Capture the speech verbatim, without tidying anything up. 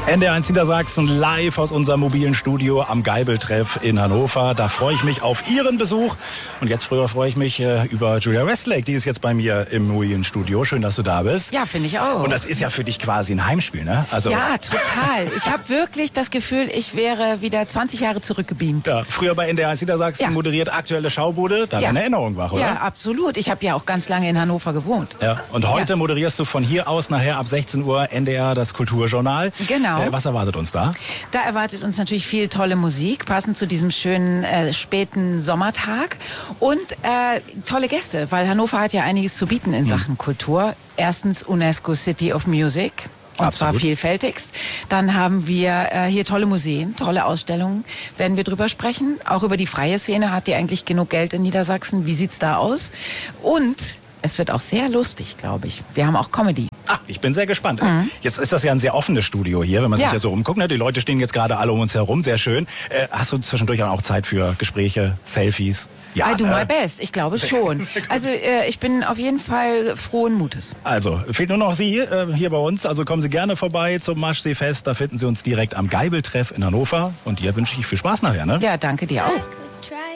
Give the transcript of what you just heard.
N D R eins Niedersachsen live aus unserem mobilen Studio am Geibeltreff in Hannover. Da freue ich mich auf Ihren Besuch. Und jetzt früher freue ich mich äh, über Julia Westlake. Die ist jetzt bei mir im mobilen Studio. Schön, dass du da bist. Ja, finde ich auch. Und das ist ja für dich quasi ein Heimspiel, ne? Also ja, total. Ich habe wirklich das Gefühl, ich wäre wieder zwanzig Jahre zurückgebeamt. Ja, früher bei N D R eins Niedersachsen Ja. moderiert aktuelle Schaubude. Da Ja. deine Erinnerung wach, oder? Ja, absolut. Ich habe ja auch ganz lange in Hannover gewohnt. Ja. Und heute Ja. moderierst du von hier aus nachher ab sechzehn Uhr N D R das Kulturjournal. Genau. Äh, was erwartet uns da? Da erwartet uns natürlich viel tolle Musik, passend zu diesem schönen äh, späten Sommertag. Und äh, tolle Gäste, weil Hannover hat ja einiges zu bieten in Sachen Kultur. Erstens UNESCO City of Music. Und Absolut. zwar vielfältigst. Dann haben wir äh, hier tolle Museen, tolle Ausstellungen. Werden wir drüber sprechen. Auch über die freie Szene. Hat die eigentlich genug Geld in Niedersachsen? Wie sieht's da aus? Und es wird auch sehr lustig, glaube ich. Wir haben auch Comedy. Ah, ich bin sehr gespannt. Mhm. Jetzt ist das ja ein sehr offenes Studio hier, wenn man Ja. sich ja so umguckt. Ne? Die Leute stehen jetzt gerade alle um uns herum, sehr schön. Äh, hast du zwischendurch auch Zeit für Gespräche, Selfies? Ja, I do ne? my best, ich glaube schon. Also äh, ich bin auf jeden Fall frohen Mutes. Also, fehlt nur noch Sie äh, hier bei uns. Also kommen Sie gerne vorbei zum Maschseefest. Da finden Sie uns direkt am Geibeltreff in Hannover. Und dir wünsche ich viel Spaß nachher, ne? Ja, danke dir auch.